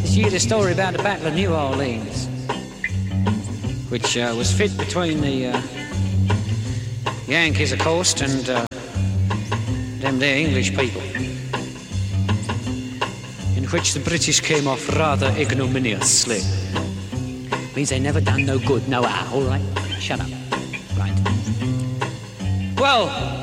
hear the story about the Battle of New Orleans, which was fit between the Yankees, of course, and them there English people, in which the British came off rather ignominiously. Means they never done no good, no how, all right? Shut up. Right. Well...